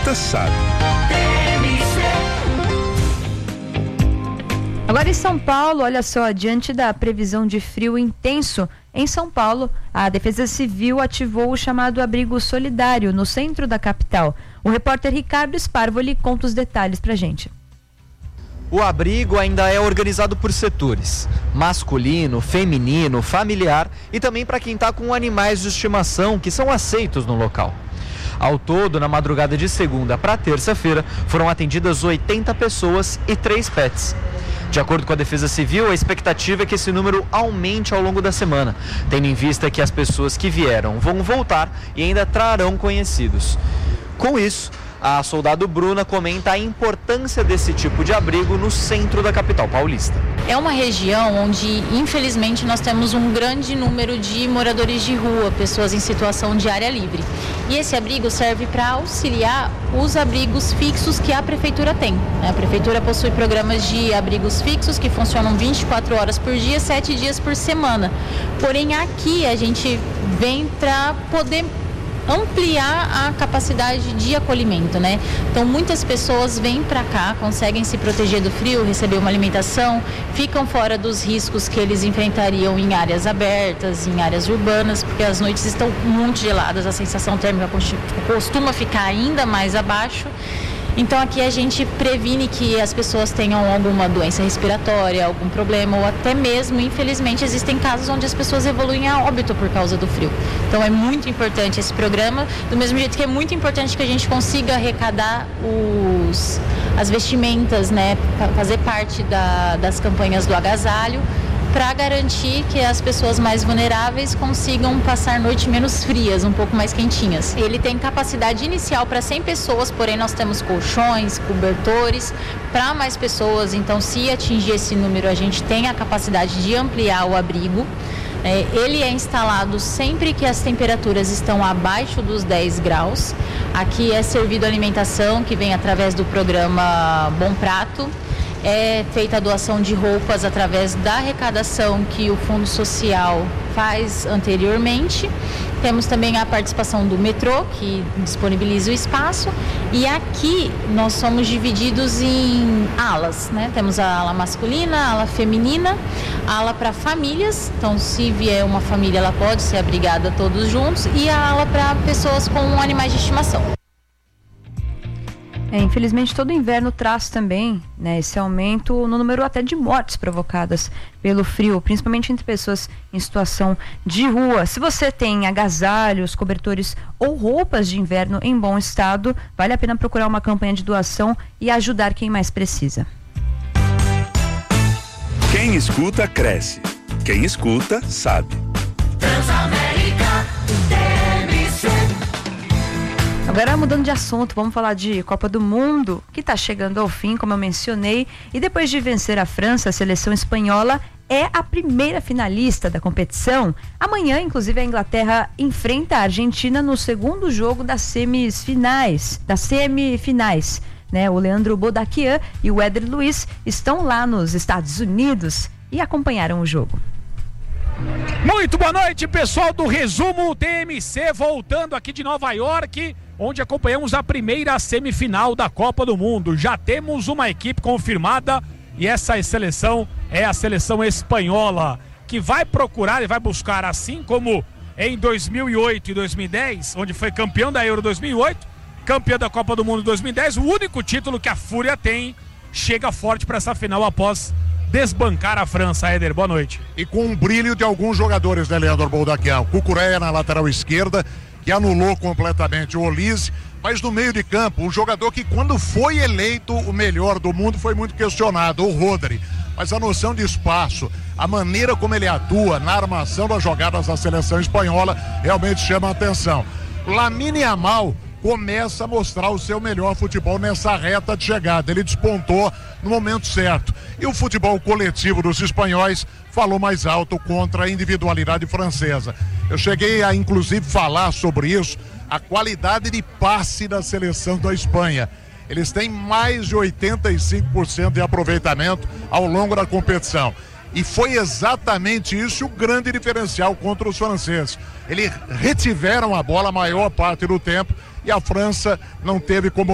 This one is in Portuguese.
escuta sabe. Agora em São Paulo, olha só, diante da previsão de frio intenso, em São Paulo, a Defesa Civil ativou o chamado Abrigo Solidário no centro da capital. O repórter Ricardo Sparvoli conta os detalhes pra gente. O abrigo ainda é organizado por setores: masculino, feminino, familiar e também para quem está com animais de estimação que são aceitos no local. Ao todo, na madrugada de segunda para terça-feira, foram atendidas 80 pessoas e 3 pets. De acordo com a Defesa Civil, a expectativa é que esse número aumente ao longo da semana, tendo em vista que as pessoas que vieram vão voltar e ainda trarão conhecidos. Com isso, a soldado Bruna comenta a importância desse tipo de abrigo no centro da capital paulista. É uma região onde, infelizmente, nós temos um grande número de moradores de rua, pessoas em situação de área livre. E esse abrigo serve para auxiliar os abrigos fixos que a prefeitura tem. A prefeitura possui programas de abrigos fixos que funcionam 24 horas por dia, 7 dias por semana. Porém, aqui a gente vem para poder ampliar a capacidade de acolhimento, né? Então muitas pessoas vêm para cá, conseguem se proteger do frio, receber uma alimentação, ficam fora dos riscos que eles enfrentariam em áreas abertas, em áreas urbanas, porque as noites estão muito geladas, a sensação térmica costuma ficar ainda mais abaixo. Então aqui a gente previne que as pessoas tenham alguma doença respiratória, algum problema, ou até mesmo, infelizmente, existem casos onde as pessoas evoluem a óbito por causa do frio. Então é muito importante esse programa, do mesmo jeito que é muito importante que a gente consiga arrecadar as vestimentas, né, fazer parte das campanhas do agasalho, para garantir que as pessoas mais vulneráveis consigam passar noites menos frias, um pouco mais quentinhas. Ele tem capacidade inicial para 100 pessoas, porém nós temos colchões, cobertores para mais pessoas, então se atingir esse número a gente tem a capacidade de ampliar o abrigo. Ele é instalado sempre que as temperaturas estão abaixo dos 10 graus. Aqui é servido alimentação que vem através do programa Bom Prato. É feita a doação de roupas através da arrecadação que o Fundo Social faz anteriormente. Temos também a participação do metrô, que disponibiliza o espaço. E aqui nós somos divididos em alas, né? Temos a ala masculina, a ala feminina, a ala para famílias. Então, se vier uma família, ela pode ser abrigada todos juntos. E a ala para pessoas com animais de estimação. Infelizmente todo inverno traz também, né, esse aumento no número até de mortes provocadas pelo frio, principalmente entre pessoas em situação de rua. Se você tem agasalhos, cobertores ou roupas de inverno em bom estado, vale a pena procurar uma campanha de doação e ajudar quem mais precisa. Quem escuta, cresce. Quem escuta, sabe. Transamérica, TMC. Agora mudando de assunto, vamos falar de Copa do Mundo, que está chegando ao fim, como eu mencionei, e depois de vencer a França, a seleção espanhola é a primeira finalista da competição. Amanhã, inclusive, a Inglaterra enfrenta a Argentina no segundo jogo das semifinais, né? O Leandro Bodaquian e o Éder Luiz estão lá nos Estados Unidos e acompanharam o jogo. Muito boa noite, pessoal do Resumo TMC, voltando aqui de Nova York, onde acompanhamos a primeira semifinal da Copa do Mundo. Já temos uma equipe confirmada e essa seleção é a seleção espanhola, que vai procurar e vai buscar, assim como em 2008 e 2010, onde foi campeão da Euro 2008, campeão da Copa do Mundo 2010, o único título que a Fúria tem, chega forte para essa final após desbancar a França. Éder, boa noite. E com um brilho de alguns jogadores, né, Leandro Bodaquian? Cucureia na lateral esquerda, que anulou completamente o Olise, mas no meio de campo, um jogador que quando foi eleito o melhor do mundo foi muito questionado, o Rodri. Mas a noção de espaço, a maneira como ele atua na armação das jogadas da seleção espanhola realmente chama a atenção. Lamine Yamal começa a mostrar o seu melhor futebol nessa reta de chegada. Ele despontou no momento certo. E o futebol coletivo dos espanhóis falou mais alto contra a individualidade francesa. Eu cheguei a, inclusive, falar sobre isso, a qualidade de passe da seleção da Espanha. Eles têm mais de 85% de aproveitamento ao longo da competição. E foi exatamente isso o grande diferencial contra os franceses. Eles retiveram a bola a maior parte do tempo e a França não teve como